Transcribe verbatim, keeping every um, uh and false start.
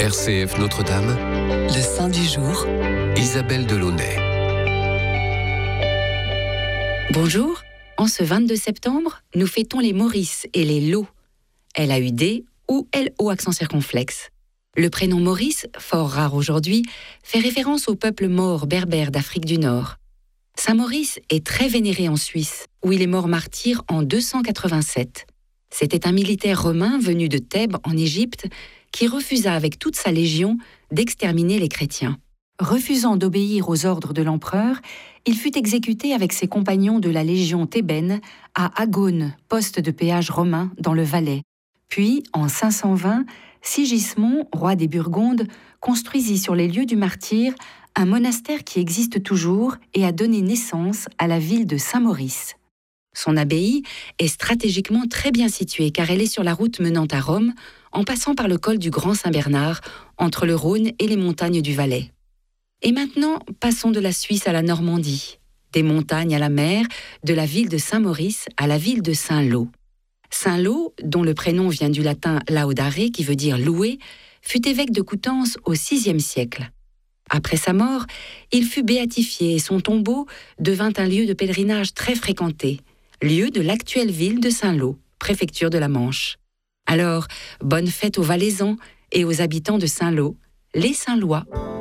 R C F Notre-Dame, le saint du jour, Isabelle Delaunay. Bonjour, en ce vingt-deux septembre, nous fêtons les Maurice et les Lo. L A U D ou L O accent circonflexe. Le prénom Maurice, fort rare aujourd'hui, fait référence au peuple maure berbère d'Afrique du Nord. Saint Maurice est très vénéré en Suisse, où il est mort martyr en deux cent quatre-vingt-sept. C'était un militaire romain venu de Thèbes en Égypte qui refusa avec toute sa légion d'exterminer les chrétiens. Refusant d'obéir aux ordres de l'empereur, il fut exécuté avec ses compagnons de la légion thébaine à Agone, poste de péage romain dans le Valais. Puis, en cinq cent vingt, Sigismond, roi des Burgondes, construisit sur les lieux du martyr un monastère qui existe toujours et a donné naissance à la ville de Saint-Maurice. Son abbaye est stratégiquement très bien située car elle est sur la route menant à Rome, en passant par le col du Grand Saint-Bernard, entre le Rhône et les montagnes du Valais. Et maintenant, passons de la Suisse à la Normandie, des montagnes à la mer, de la ville de Saint-Maurice à la ville de Saint-Lô. Saint-Lô, dont le prénom vient du latin laudare, qui veut dire louer, fut évêque de Coutances au sixième siècle. Après sa mort, il fut béatifié et son tombeau devint un lieu de pèlerinage très fréquenté, lieu de l'actuelle ville de Saint-Lô, préfecture de la Manche. Alors, bonne fête aux Valaisans et aux habitants de Saint-Lô, les Saint-Lois.